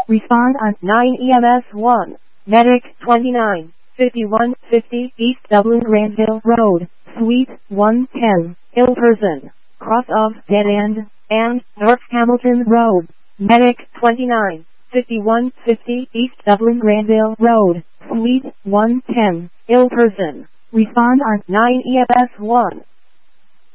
Respond on 9 EMS 1. Medic 29, 5150 East Dublin Granville Road, Suite 110, ill person, cross of dead end, and North Hamilton Road. Medic 29, 5150 East Dublin Granville Road, Suite 110, ill person. Respond on 9 EMS 1.